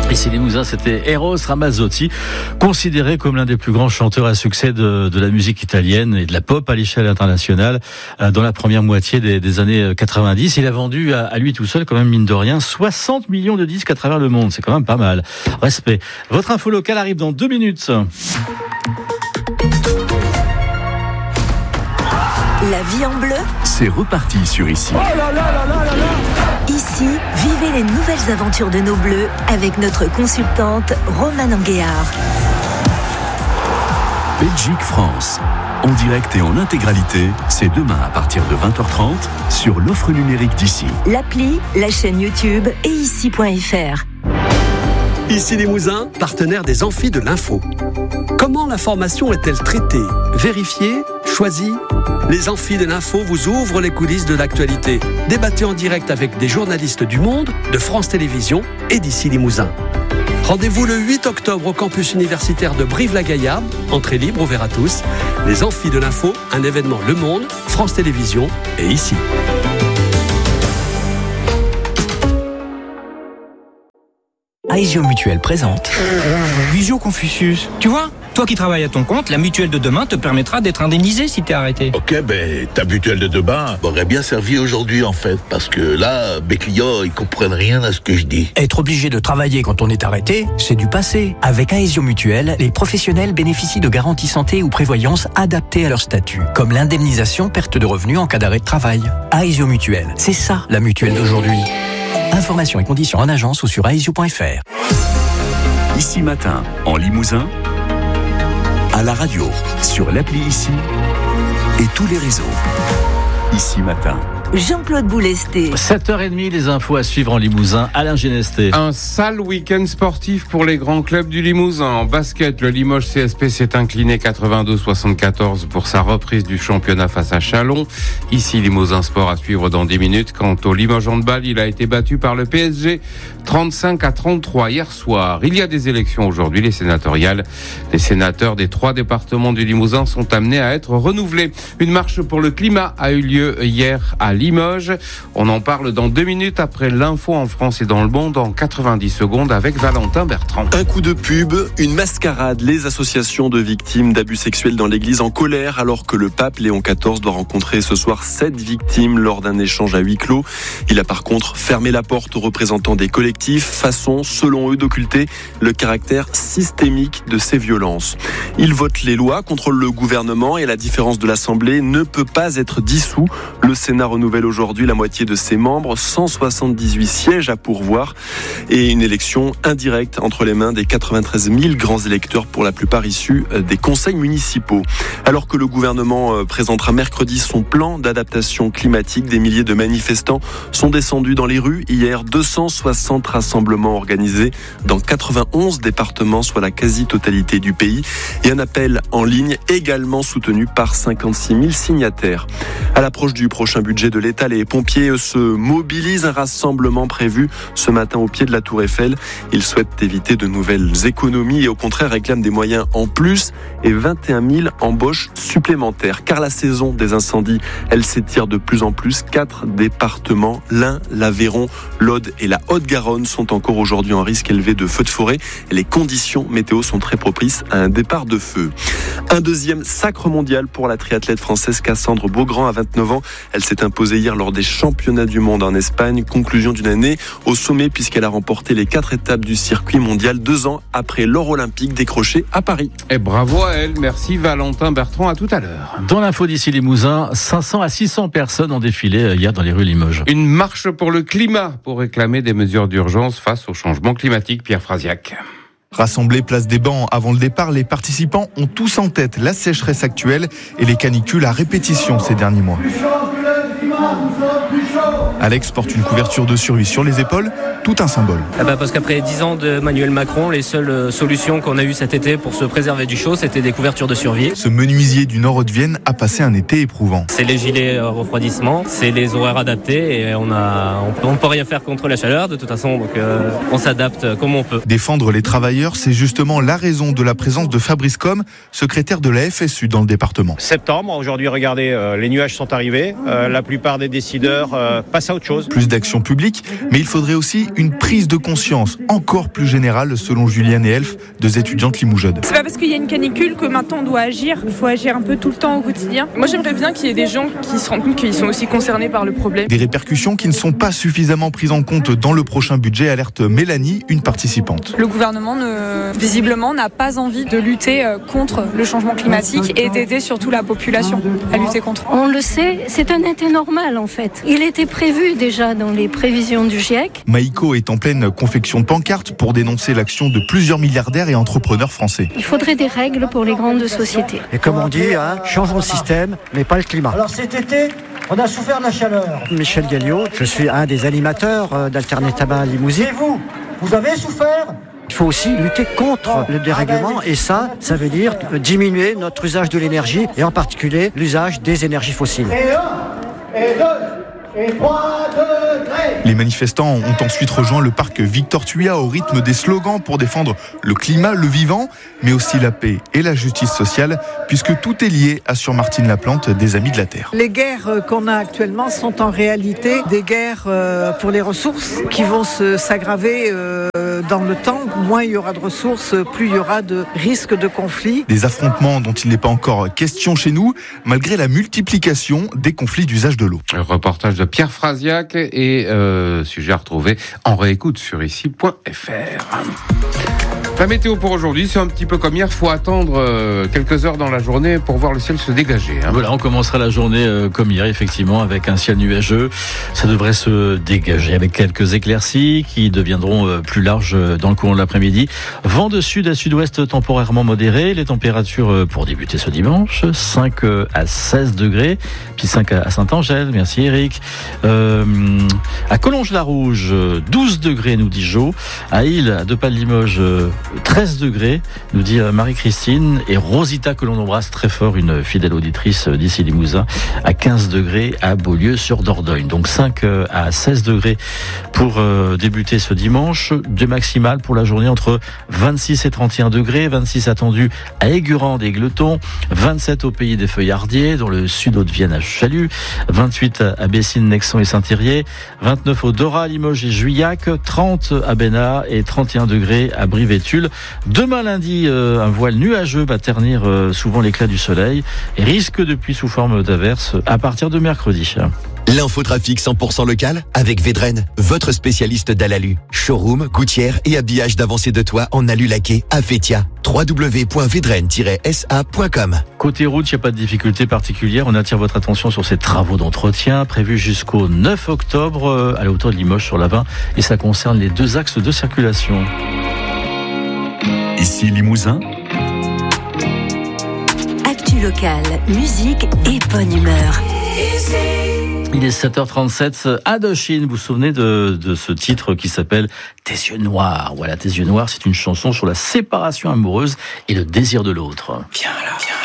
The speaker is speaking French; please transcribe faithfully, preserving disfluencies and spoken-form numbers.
Ici Limousin, c'était Eros Ramazzotti, considéré comme l'un des plus grands chanteurs à succès de, de la musique italienne et de la pop à l'échelle internationale dans la première moitié des, des années quatre-vingt-dix. Il a vendu à, à lui tout seul, quand même mine de rien, soixante millions de disques à travers le monde. C'est quand même pas mal. Respect. Votre info locale arrive dans deux minutes. La vie en bleu, c'est reparti sur Ici. Oh là là là là là là. Ici, vivez les nouvelles aventures de nos bleus avec notre consultante Romane Anguéard. Belgique-France, en direct et en intégralité, c'est demain à partir de vingt heures trente sur l'offre numérique d'Ici. L'appli, la chaîne YouTube et ici point f r. Ici Limousin, partenaire des Amphis de l'Info. Comment l'information est-elle traitée, vérifiée, choisie ? Les Amphis de l'Info vous ouvrent les coulisses de l'actualité. Débattez en direct avec des journalistes du Monde, de France Télévisions et d'Ici Limousin. Rendez-vous le huit octobre au campus universitaire de Brive-la-Gaillarde. Entrée libre, ouvert à tous. Les Amphis de l'Info, un événement Le Monde, France Télévisions et Ici. Aesio Mutuelle présente Visio Confucius. Tu vois, toi qui travailles à ton compte, la mutuelle de demain te permettra d'être indemnisé si t'es arrêté. Ok, ben ta mutuelle de demain m'aurait bien servi aujourd'hui en fait, parce que là, mes clients, ils comprennent rien à ce que je dis. Être obligé de travailler quand on est arrêté, c'est du passé. Avec Aesio Mutuelle, les professionnels bénéficient de garanties santé ou prévoyance adaptées à leur statut, comme l'indemnisation perte de revenus en cas d'arrêt de travail. Aesio Mutuelle, c'est ça la mutuelle d'aujourd'hui. Informations et conditions en agence ou sur aesio point f r. Ici Matin, en Limousin, à la radio, sur l'appli Ici et tous les réseaux. Ici Matin. Jean-Claude Boulesté. sept heures trente, les infos à suivre en Limousin. Alain Genesté. Un sale week-end sportif pour les grands clubs du Limousin. En basket, le Limoges C S P s'est incliné quatre-vingt-deux soixante-quatorze pour sa reprise du championnat face à Châlons. Ici, Limousin Sport à suivre dans dix minutes. Quant au Limoges Handball, il a été battu par le P S G trente-cinq à trente-trois hier soir. Il y a des élections aujourd'hui, les sénatoriales. Les sénateurs des trois départements du Limousin sont amenés à être renouvelés. Une marche pour le climat a eu lieu hier à Limoges. On en parle dans deux minutes après l'info en France et dans le monde en quatre-vingt-dix secondes avec Valentin Bertrand. Un coup de pub, une mascarade. Les associations de victimes d'abus sexuels dans l'église en colère alors que le pape Léon quatorze doit rencontrer ce soir sept victimes lors d'un échange à huis clos. Il a par contre fermé la porte aux représentants des collectifs, façon selon eux d'occulter le caractère systémique de ces violences. Il vote les lois, contrôle le gouvernement et la différence de l'Assemblée ne peut pas être dissous. Le Sénat renouvelle aujourd'hui la moitié de ses membres, cent soixante-dix-huit sièges à pourvoir et une élection indirecte entre les mains des quatre-vingt-treize mille grands électeurs, pour la plupart issus des conseils municipaux. Alors que le gouvernement présentera mercredi son plan d'adaptation climatique, des milliers de manifestants sont descendus dans les rues. Hier, deux cent soixante rassemblements organisés dans quatre-vingt-onze départements, soit la quasi-totalité du pays, et un appel en ligne également soutenu par cinquante-six mille signataires. À l'approche du prochain budget de l'État, les pompiers se mobilisent. Un rassemblement prévu ce matin au pied de la Tour Eiffel. Ils souhaitent éviter de nouvelles économies et au contraire réclament des moyens en plus et vingt et un mille embauches supplémentaires. Car la saison des incendies, elle s'étire de plus en plus. Quatre départements, l'Ain, l'Aveyron, l'Aude et la Haute-Garonne sont encore aujourd'hui en risque élevé de feux de forêt. Les conditions météo sont très propices à un départ de feu. Un deuxième sacre mondial pour la triathlète française Cassandre Beaugrand à vingt-neuf ans. Elle s'est imposée hier lors des championnats du monde en Espagne. Conclusion d'une année au sommet puisqu'elle a remporté les quatre étapes du circuit mondial deux ans après l'or olympique décroché à Paris. Et bravo à elle. Merci Valentin Bertrand. À tout à l'heure. Dans l'info d'ici Limousin, cinq cents à six cents personnes ont défilé hier dans les rues Limoges. Une marche pour le climat pour réclamer des mesures d'urgence face au changement climatique. Pierre Frasiac. Rassemblés place des bancs avant le départ, les participants ont tous en tête la sécheresse actuelle et les canicules à répétition ces derniers mois. Alex porte une couverture de survie sur les épaules, tout un symbole. Ah bah parce qu'après dix ans d'Emmanuel Macron, les seules solutions qu'on a eues cet été pour se préserver du chaud, c'était des couvertures de survie. Ce menuisier du Nord-Haute-Vienne a passé un été éprouvant. C'est les gilets refroidissement, c'est les horaires adaptés et on a, on ne peut rien faire contre la chaleur de toute façon, donc euh, on s'adapte comme on peut. Défendre les travailleurs, c'est justement la raison de la présence de Fabrice Combe, secrétaire de la F S U dans le département. Septembre, aujourd'hui regardez, euh, les nuages sont arrivés, euh, la plupart part des décideurs, euh, passe à autre chose. Plus d'action publique, mais il faudrait aussi une prise de conscience encore plus générale, selon Juliane et Elf, deux étudiantes limougeaudes. C'est pas parce qu'il y a une canicule que maintenant on doit agir. Il faut agir un peu tout le temps au quotidien. Moi, j'aimerais bien qu'il y ait des gens qui se rendent compte qu'ils sont aussi concernés par le problème. Des répercussions qui ne sont pas suffisamment prises en compte dans le prochain budget, alerte Mélanie, une participante. Le gouvernement, ne, visiblement, n'a pas envie de lutter contre le changement climatique et d'aider surtout la population à lutter contre. On le sait, c'est un été normal en fait. Il était prévu déjà dans les prévisions du GIEC. Maïko est en pleine confection de pancartes pour dénoncer l'action de plusieurs milliardaires et entrepreneurs français. Il faudrait des règles pour les grandes sociétés. Et comme on dit, hein, changeons le système, mais pas le climat. Alors cet été, on a souffert de la chaleur. Michel Galliot, je suis un des animateurs d'Alterné Tabac Limousin. Et vous, vous avez souffert ? Il faut aussi lutter contre le dérèglement et ça, ça veut dire diminuer notre usage de l'énergie et en particulier l'usage des énergies fossiles. Et un, et deux, et trois degrés. Les manifestants ont ensuite rejoint le parc Victor Tuya au rythme des slogans pour défendre le climat, le vivant, mais aussi la paix et la justice sociale, puisque tout est lié, assure Martine Laplante des Amis de la Terre. Les guerres qu'on a actuellement sont en réalité des guerres pour les ressources qui vont se, s'aggraver dans le temps. Moins il y aura de ressources, plus il y aura de risques de conflits. Des affrontements dont il n'est pas encore question chez nous, malgré la multiplication des conflits d'usage de l'eau. Un reportage de Pierre Frasiac et euh, sujet à retrouver en réécoute sur ici point f r. La météo pour aujourd'hui, c'est un petit peu comme hier, faut attendre euh, quelques heures dans la journée pour voir le ciel se dégager. Hein. Voilà, on commencera la journée euh, comme hier, effectivement, avec un ciel nuageux. Ça devrait se dégager avec quelques éclaircies qui deviendront euh, plus larges euh, dans le courant de l'après-midi. Vent de sud à sud-ouest temporairement modéré. Les températures euh, pour débuter ce dimanche, cinq à seize degrés, puis cinq à Saint-Angèle, merci Eric. Euh, à Collonges-la-Rouge, douze degrés, nous dit Jo. À Île, à deux pas de Limoges, euh, treize degrés, nous dit Marie-Christine, et Rosita que l'on embrasse très fort, une fidèle auditrice d'ici Limousin, à quinze degrés à Beaulieu-sur-Dordogne. Donc cinq à seize degrés pour euh, débuter ce dimanche. Des maximales pour la journée entre vingt-six et trente et un degrés, vingt-six attendus à Aigurande et Gleton, vingt-sept au pays des Feuillardiers, dans le sud-Haute-Vienne à Chalut, vingt-huit à Bessines, Nexon et Saint-Thirier, vingt-neuf au Dora, Limoges et Juillac, trente à Bénat et trente et un degrés à Brive-et-Tulle. Demain lundi, euh, un voile nuageux va ternir euh, souvent l'éclat du soleil et risque de pluie sous forme d'averses à partir de mercredi. L'infotrafic cent pour cent local avec Vedren, votre spécialiste d'Alalu. Showroom, gouttière et habillage d'avancée de toit en alu laqué à Fétia. w w w point vedren tiret s a point com. Côté route, il n'y a pas de difficulté particulière. On attire votre attention sur ces travaux d'entretien prévus jusqu'au neuf octobre à la hauteur de Limoges sur la vingt et ça concerne les deux axes de circulation. Ici Limousin. Actu locale, musique et bonne humeur. Il est sept heures trente-sept. Indochine, vous vous souvenez de, de ce titre qui s'appelle Tes yeux noirs. Voilà, Tes yeux noirs, c'est une chanson sur la séparation amoureuse et le désir de l'autre. Viens là, viens.